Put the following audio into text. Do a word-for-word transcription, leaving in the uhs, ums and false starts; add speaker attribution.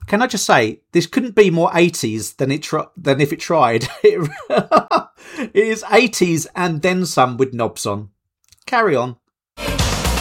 Speaker 1: Can I just say, this couldn't be more eighties than it tr- than if it tried. It, it is eighties and then some with knobs on. Carry on.